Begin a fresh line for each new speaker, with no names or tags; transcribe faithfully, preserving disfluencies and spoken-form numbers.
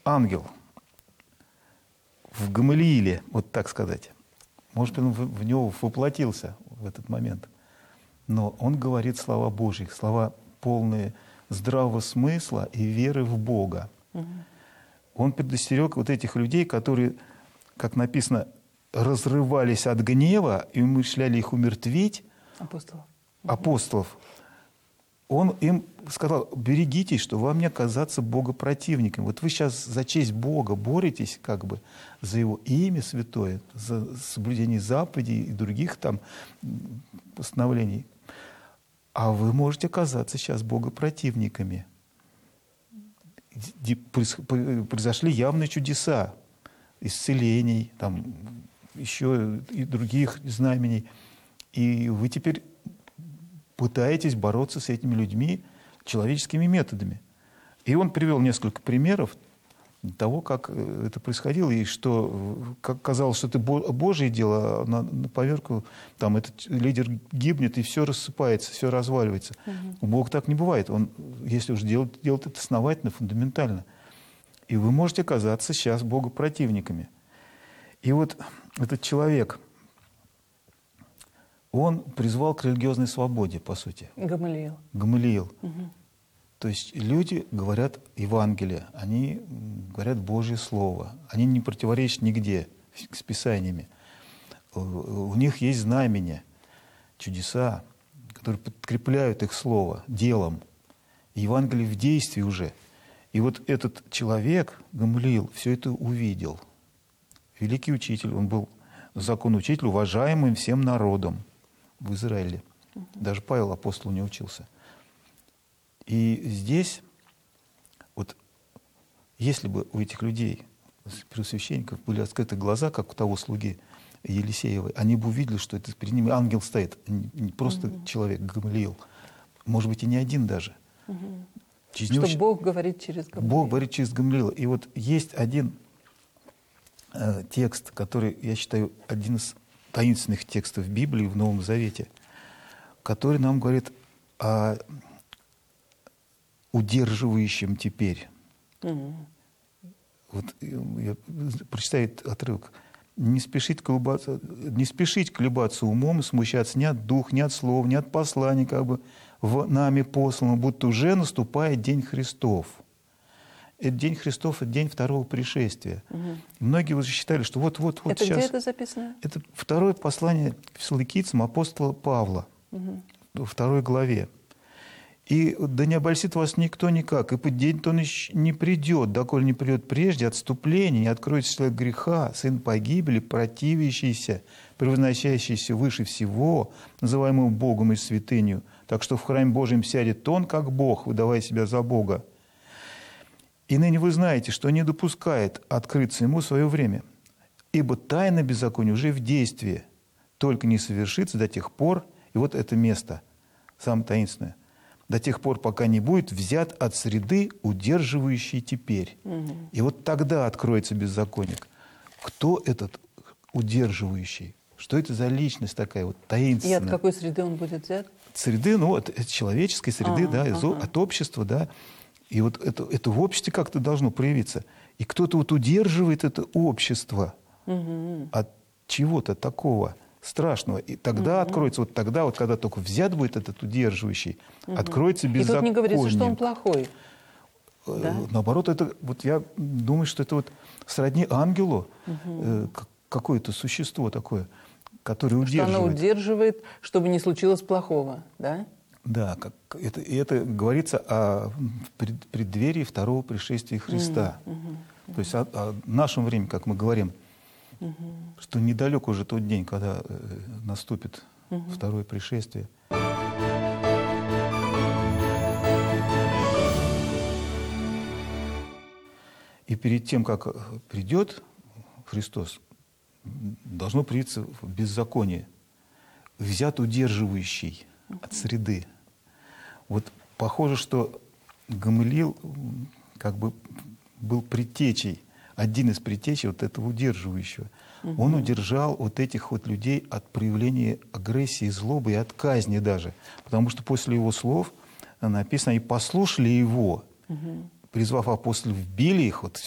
ангел в Гамалииле, вот так сказать. Может, он в, в него воплотился в этот момент. Но он говорит слова Божьи, слова полные здравого смысла и веры в Бога. Угу. Он предостерег вот этих людей, которые, как написано, разрывались от гнева и умышляли их умертвить.
Апостолов.
Апостолов. Он им сказал: берегитесь, что вам не оказаться богопротивником. Вот вы сейчас за честь Бога боретесь, как бы, за Его имя святое, за соблюдение заповедей и других там постановлений. А вы можете оказаться сейчас богопротивниками. Произошли явные чудеса, исцелений, там, еще и других знамений. И вы теперь пытаетесь бороться с этими людьми человеческими методами. И он привел несколько примеров того, как это происходило, и что, как казалось, что это Божье дело, а на, на поверку там этот лидер гибнет, и все рассыпается, все разваливается. Угу. У Бога так не бывает. Он, если уж делает, делает это основательно, фундаментально. И вы можете оказаться сейчас богопротивниками. И вот этот человек, он призвал к религиозной свободе, по сути.
Гамалиил.
Гамалиил.
Угу. То
есть люди говорят Евангелие, они говорят Божье Слово, они не противоречат нигде с Писаниями. У них есть знамения, чудеса, которые подкрепляют их Слово делом. Евангелие в действии уже. И вот этот человек, Гамалиил, все это увидел. Великий учитель, он был законоучитель, уважаемым всем народом в Израиле. Угу. Даже Павел апостол не учился. И здесь, вот, если бы у этих людей, первосвященников, были открыты глаза, как у того слуги Елисеевой, они бы увидели, что это перед ними ангел стоит, не просто угу. человек, Гамалиил, может быть, и не один даже.
Угу. Что него... Бог говорит через Гамалиила.
Бог говорит через Гамалиила. И вот есть один э, текст, который, я считаю, один из таинственных текстов Библии в Новом Завете, который нам говорит о удерживающим теперь. Mm-hmm. Вот я прочитаю отрывок. Не спешить колебаться, не спешить колебаться умом и смущаться ни от духа, ни от слова, ни от послания, как бы в нами послано, будто уже наступает день Христов. Этот день Христов – это день второго пришествия. Угу. Многие уже считали, что вот-вот вот
это
сейчас…
Это где это записано?
Это второе послание фессалоникийцам апостола Павла, угу. во второй главе. «И да не обольстит вас никто никак, и под день-то он еще не придет, доколе не придет прежде отступление, не откроется человек греха, сын погибели, противящийся, превозносящийся выше всего, называемого Богом и святынью, так что в храме Божьем сядет он, как Бог, выдавая себя за Бога. И ныне вы знаете, что не допускает открыться ему свое время, ибо тайна беззакония уже в действии, только не совершится до тех пор, и вот это место, самое таинственное, до тех пор, пока не будет взят от среды, удерживающей теперь. Угу. И вот тогда откроется беззаконник. Кто этот удерживающий? Что это за личность такая вот таинственная?
И от какой среды он будет взят?
Среды, ну, от, от человеческой среды, ага, да, ага. от общества, да. И вот это, это в обществе как-то должно проявиться. И кто-то вот удерживает это общество угу. от чего-то такого страшного. И тогда угу. откроется, вот тогда, вот когда только взят будет этот удерживающий, угу. откроется беззаконие.
И тут не говорится, что он плохой.
Да? Наоборот, это, вот я думаю, что это вот сродни ангелу, угу. э, какое-то существо такое, которое удерживает.
Что оно удерживает, чтобы не случилось плохого, да?
Да, как, это, и это говорится о пред, преддверии второго пришествия Христа. Угу. Угу. То есть о, о нашем времени, как мы говорим, угу. что недалек уже тот день, когда э, наступит угу. второе пришествие. И перед тем, как придет Христос, должно проявиться беззаконие, взят удерживающий угу. от среды. Вот похоже, что Гамалиил как бы был предтечей, один из предтечей вот этого удерживающего. Угу. Он удержал вот этих вот людей от проявления агрессии, злобы и от казни даже. Потому что после его слов написано, и послушали его, угу. призвав апостолов, били их, вот